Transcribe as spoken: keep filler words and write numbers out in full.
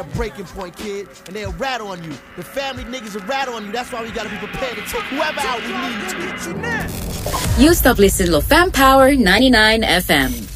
A breaking point, kid, and they'll rat on you. The family niggas will rat on you. That's why we gotta be prepared to take whoever out we need to. You stop listening to Fam Power ninety-nine F M.